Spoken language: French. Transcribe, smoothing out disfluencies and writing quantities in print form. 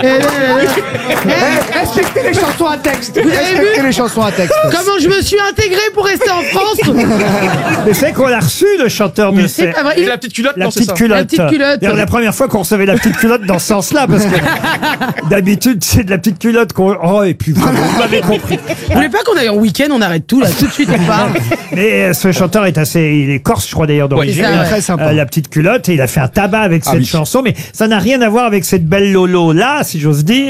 Respectez les chansons à texte. Respectez les chansons à texte. Comment je me suis intégré pour rester en France? Mais c'est qu'on l'a reçu, le chanteur de C'est pas vrai. Et la petite culotte, La non, c'est petite ça. culotte. La petite culotte. D'ailleurs, la première fois qu'on recevait la petite culotte dans ce sens-là, parce que d'habitude, c'est de la petite culotte qu'on... Oh, et puis vous m'avez compris. Vous voulez pas qu'on aille en week-end? On arrête tout, là. Tout de suite, on part. Mais ce chanteur est assez... Il est corse, je crois, d'ailleurs, d'origine. c'est ça, ouais. Très sympa. La petite culotte, et il a fait un tabac avec cette chanson, mais ça n'a rien à voir avec cette belle Lolo-là, si j'ose dire.